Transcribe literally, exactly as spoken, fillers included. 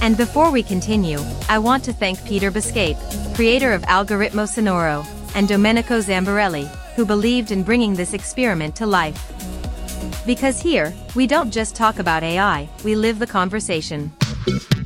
And before we continue, I want to thank Peter Biscape, creator of Algoritmo Sonoro, and Domenico Zambarelli, who believed in bringing this experiment to life. Because here, we don't just talk about A I, we live the conversation.